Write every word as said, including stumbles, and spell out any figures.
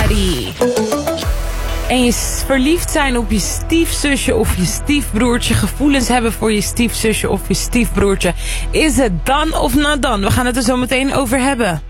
Daddy. En je verliefd zijn op je stiefzusje of je stiefbroertje, gevoelens hebben voor je stiefzusje of je stiefbroertje. Is het dan of not dan? We gaan het er zo meteen over hebben.